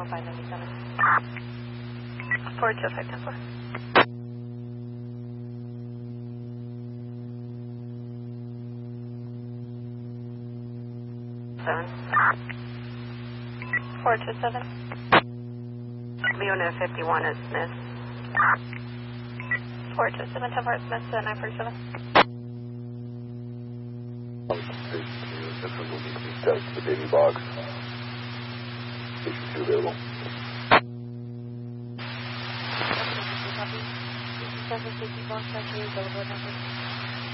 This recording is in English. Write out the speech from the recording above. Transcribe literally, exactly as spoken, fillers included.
oh five ninety-seven. Four two five ten four. Seven. Four two seven. Leona fifty-one is Smith. Four two seven ten four Smith to nine four seven. That's the baby box. Station two available. Seven fifty box, actually available number.